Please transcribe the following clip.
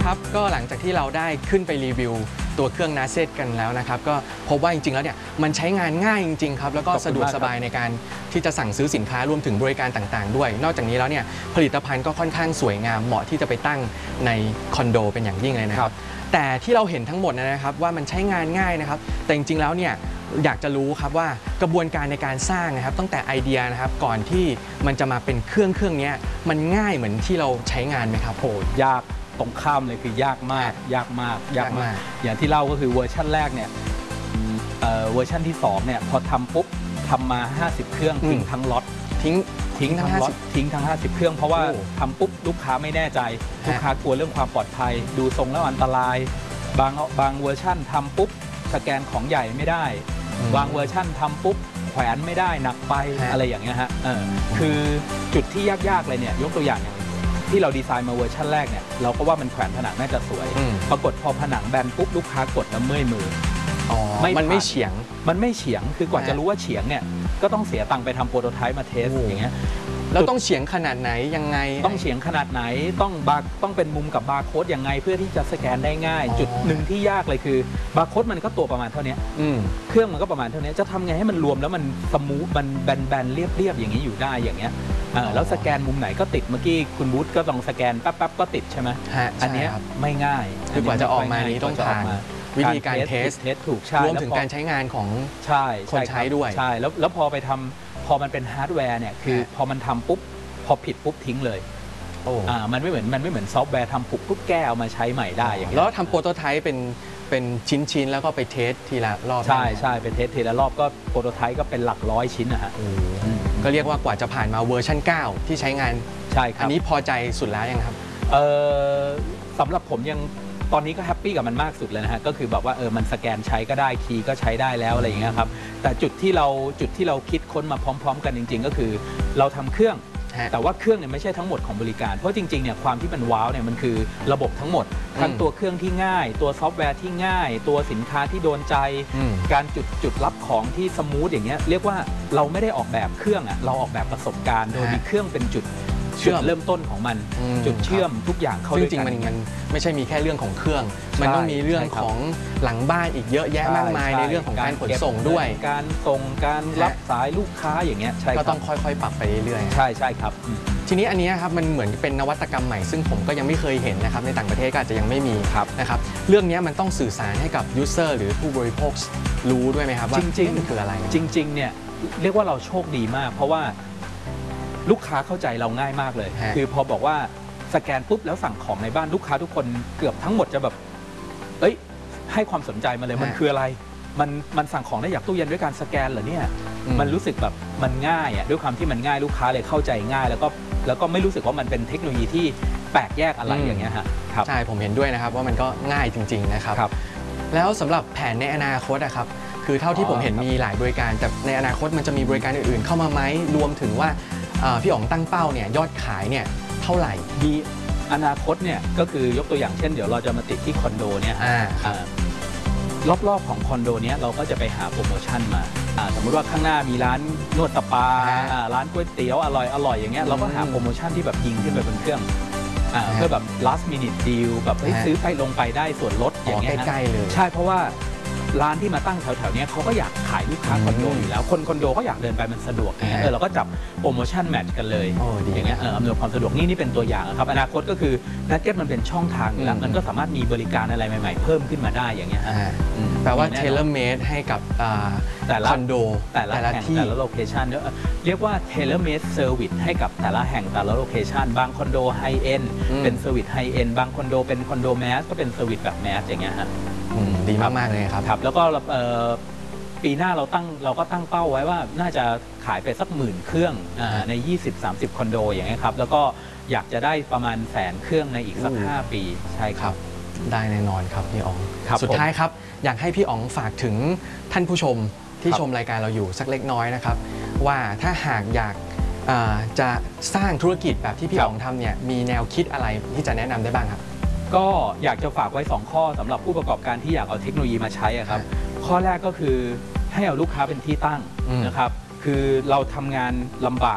ครับก็หลังจากที่เราได้ขึ้นไปรีวิวตัวเครื่อง NASET กันแล้วนะครับก็พบว่าจริงๆแล้วเนี่ยมันใช้งานง่ายจริงๆครับแล้วก็สะดวกสบายในการที่จะสั่งซื้อสินค้ารวมถึงบริการต่างๆด้วยนอกจากนี้แล้วเนี่ยผลิตภัณฑ์ก็ค่อนข้างสวยงามเหมาะที่จะไปตั้งในคอนโดเป็นอย่างยิ่งเลยนะครับแต่ที่เราเห็นทั้งหมดนะครับว่ามันใช้งานง่ายนะครับแต่จริงๆแล้วเนี่ยอยากจะรู้ครับว่ากระบวนการในการสร้างนะครับตั้งแต่ไอเดียนะครับก่อนที่มันจะมาเป็นเครื่องนี้มันง่ายเหมือนที่เราใช้งานไหมครับโหยากตรงข้ามเลยคือยากมากอย่างที่เล่าก็คือเวอร์ชันแรกเนี่ยเวอร์ชันที่2เนี่ยพอทำปุ๊บทำมา50เครื่องทิ้งทั้งล็อตทิ้งทั้งล็อตทิ้งทั้ง50เครื่องเพราะว่าทำปุ๊บลูกค้าไม่แน่ใจลูกค้ากลัวเรื่องความปลอดภัยดูทรงแล้วอันตรายบางเวอร์ชันทำปุ๊บสแกนของใหญ่ไม่ได้บางเวอร์ชันทำปุ๊บแขวนไม่ได้หนักไปอะไรอย่างเงี้ยฮะคือจุดที่ยากๆเลยเนี่ยยกตัวอย่างที่เราดีไซน์มาเวอร์ชันแรกเนี่ยเราก็ว่ามันแขวนผนังน่าจะสวยปรากฏพอผนังแบนปุ๊บลูกค้ากดแล้วเมื่อยมือมันไม่เฉียงคือกว่าจะรู้ว่าเฉียงเนี่ยก็ต้องเสียตังค์ไปทำโปรโตไทป์มาเทสอย่างเงี้ยแล้วต้องเฉียงขนาดไหนยังไงต้องเฉียงขนาดไหนต้องเป็นมุมกับบาร์โค้ดยังไงเพื่อที่จะสแกนได้ง่ายจุดหนึ่งที่ยากเลยคือบาร์โค้ดมันก็ตัวประมาณเท่านี้เครื่องมันก็ประมาณเท่านี้จะทำไงให้มันรวมแล้วมันสมูทมันแบนๆเรียบๆอย่างนี้อยู่ได้อย่างเงี้ยแล้วสแกนมุมไหนก็ติดเมื่อกี้คุณบูธก็ลองสแกนแป๊บๆก็ติดใช่ไหมอันนี้ไม่ง่ายคือกว่าจะออกมานี้ต้องผ่านวิธีการเทสถูกใช่รวมถึงการใช้งานของคนใช้ด้วยใช่แล้วพอไปทำพอมันเป็นฮาร์ดแวร์เนี่ยคือพอมันทำปุ๊บพอผิดปุ๊บทิ้งเลยมันไม่เหมือนซอฟต์แวร์ทำปุ๊บแก้เอามาใช้ใหม่ได้อย่างเงี้ยแล้วทำโปรโตไทป์เป็นชิ้นแล้วก็ไปเทสทีละรอบใช่ไปเทสทีละรอบก็โปรโตไทป์ก็เป็นหลักร้อยชิ้นนะฮะก็เรียกว่ากว่าจะผ่านมาเวอร์ชัน9ที่ใช้งานใช่ครับอันนี้พอใจสุดแล้วยังครับสำหรับผมยังตอนนี้ก็แฮปปี้กับมันมากสุดเลยนะฮะก็คือแบบว่ามันสแกนใช้ก็ได้คีย์ก็ใช้ได้แล้วอะไรอย่างเงี้ยครับแต่จุดที่เราคิดค้นมาพร้อมๆกันจริงๆก็คือเราทำเครื่องแต่ว่าเครื่องเนี่ยไม่ใช่ทั้งหมดของบริการเพราะจริงๆเนี่ยความที่มันว้าวเนี่ยมันคือระบบทั้งหมดทั้งตัวเครื่องที่ง่ายตัวซอฟต์แวร์ที่ง่ายตัวสินค้าที่โดนใจการจุดรับของที่สมูทอย่างเงี้ยเรียกว่าเราไม่ได้ออกแบบเครื่องเราออกแบบประสบการณ์โดยมีเครื่องเป็นจุดเริ่มต้นของมันจุดเชื่อมทุกอย่างเข้าด้วยกันจริงๆมันไม่ใช่มีแค่เรื่องของเครื่องมันต้องมีเรื่องของหลังบ้านอีกเยอะแยะมากมายในเรื่องของการขนส่งด้วยการส่งการรับสายลูกค้าอย่างเงี้ยก็ต้องค่อยๆปรับไปเรื่อยๆใช่ครับทีนี้อันนี้ครับมันเหมือนเป็นนวัตกรรมใหม่ซึ่งผมก็ยังไม่เคยเห็นนะครับในต่างประเทศก็อาจจะยังไม่มีนะครับเรื่องนี้มันต้องสื่อสารให้กับยูเซอร์หรือผู้บริโภครู้ด้วยไหมครับว่าจริงๆมันคืออะไรจริงๆเนี่ยเรียกว่าเราโชคดีมากเพราะว่าลูกค้าเข้าใจเราง่ายมากเลยคือพอบอกว่าสแกนปุ๊บแล้วสั่งของในบ้านลูกค้าทุกคนเกือบทั้งหมดจะแบบให้ความสนใจมาเลยมันคืออะไรมันสั่งของได้จากตู้เย็นด้วยการสแกนเหรอเนี่ยมันรู้สึกแบบมันง่ายด้วยความที่มันง่ายลูกค้าเลยเข้าใจง่ายแล้วก็ไม่รู้สึกว่ามันเป็นเทคโนโลยีที่แปลกแยกอะไรอย่างเงี้ยฮะใช่ผมเห็นด้วยนะครับว่ามันก็ง่ายจริงๆนะครับแล้วสำหรับแผนในอนาคตนะครับคือเท่าที่ผมเห็นมีหลายบริการแต่ในอนาคตมันจะมีบริการอื่นๆเข้ามาไหมรวมถึงว่าพี่อ๋องตั้งเป้าเนี่ยยอดขายเนี่ยเท่าไหร่มีอนาคตเนี่ยก็คือยกตัวอย่างเช่นเดี๋ยวเราจะมาติดที่คอนโดเนี่ยรอบๆของคอนโดเนี้ยเราก็จะไปหาโปรโมชั่นมาสมมติว่าข้างหน้ามีร้านนวดสปาร้านก๋วยเตี๋ยวอร่อยอย่างเงี้ยเราก็หาโปรโมชั่นที่แบบยิงขึ้นไปบนเครื่องเพื่อแบบ last minute deal แบบซื้อไปลงไปได้ส่วนลดอย่างเงี้ยใกล้ๆเลยใช่เพราะว่าร้านที่มาตั้งแถวๆนี้เขาก็อยากขายลูกค้าคอนโดอยู่แล้วคนคอนโดก็อยากเดินไปมันสะดวกอย่างเงี้ยเราก็จับโปรโมชั่นแมทช์กันเลยอย่างเงี้ยอำนวยความสะดวกนี่เป็นตัวอย่างครับอนาคตก็คือนัทเก็ตมันเป็นช่องทางแล้วมันก็สามารถมีบริการอะไรใหม่ๆเพิ่มขึ้นมาได้อย่างเงี้ยแปลว่าเทเลเมดให้กับแต่ละคอนโดแต่ละที่แต่ละโลเคชันเรียกว่าเทเลเมดเซอร์วิสให้กับแต่ละแห่งแต่ละโลเคชันบางคอนโดไฮเอ็นเป็นเซอร์วิสไฮเอ็นบางคอนโดเป็นคอนโดแมสก็เป็นเซอร์วิสแบบแมสอย่างเงี้ยฮะดีมากๆเลยครับแล้วก็ปีหน้าเราก็ตั้งเป้าไว้ว่าน่าจะขายไปสัก10,000 เครื่องใน 20-30 คอนโดอย่างเงี้ยครับแล้วก็อยากจะได้ประมาณ100,000 เครื่องในอีกสัก5 ปีใช่ครับได้แน่นอนครับพี่อ๋องสุดท้ายครับอยากให้พี่อ๋องฝากถึงท่านผู้ชมที่ชมรายการเราอยู่สักเล็กน้อยนะครับว่าถ้าหากอยากจะสร้างธุรกิจแบบที่พี่อ๋องทำเนี่ยมีแนวคิดอะไรที่จะแนะนำได้บ้างครับก็อยากจะฝากไว้2ข้อสำหรับผู้ประกอบการที่อยากเอาเทคโนโลยีมาใช้ครับข้อแรกก็คือให้เอาลูกค้าเป็นที่ตั้งนะครับคือเราทำงานลำบาก